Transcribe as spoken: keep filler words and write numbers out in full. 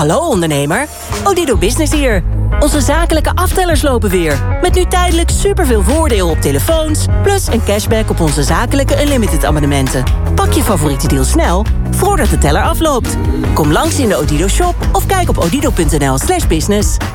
Hallo ondernemer, Odido Business hier. Onze zakelijke aftellers lopen weer. Met nu tijdelijk superveel voordeel op telefoons... plus een cashback op onze zakelijke Unlimited abonnementen. Pak je favoriete deal snel, voordat de teller afloopt. Kom langs in de Odido shop of kijk op odido punt n l slash business.